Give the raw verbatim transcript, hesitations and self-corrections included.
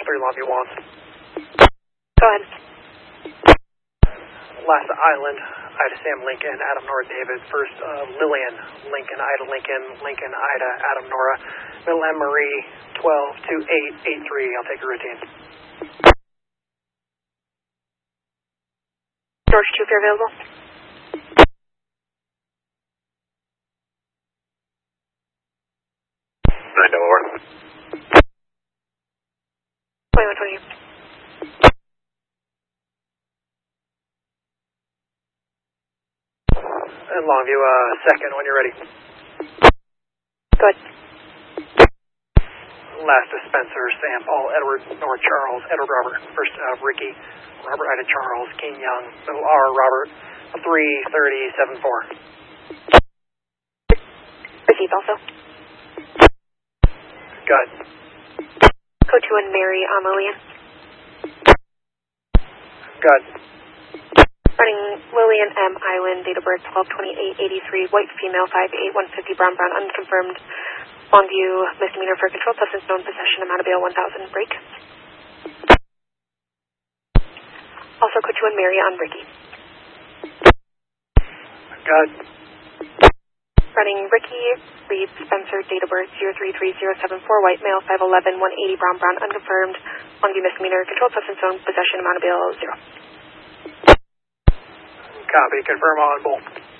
three Longview one. Go ahead. Last Island, Ida Sam Lincoln, Adam Nora David. First uh, Lillian Lincoln, Ida Lincoln, Lincoln Ida, Adam Nora. Middle M Marie, twelve two eight eight three. I'll take a routine. George two, if you're available. nine over. twenty-one twenty. And Longview, uh, second when you're ready. Go ahead. Last dispenser, Sam Paul, Edward, North Charles, Edward Robert. First uh, Ricky, Robert Ida Charles, King Young, middle R Robert, three thirty seven four. Received also. Good. Code two and Mary on Lillian. Good. Running Lillian M. Island, date of birth twelve twenty-eight eighty-three, white female, five eight one fifty, brown brown, unconfirmed. Longview, misdemeanor for controlled substance, known possession, amount of bail one thousand, break. Also, code two and Mary on Ricky. Good. Running Ricky, Reed Spencer, date of birth zero three three zero seven four, white male, five eleven, one eighty, brown brown, unconfirmed. Longview, misdemeanor, controlled substance, known possession, amount of bail zero. Copy. Confirm on both.